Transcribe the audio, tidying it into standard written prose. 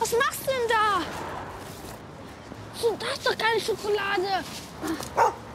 Was machst du denn da? Das ist doch keine Schokolade.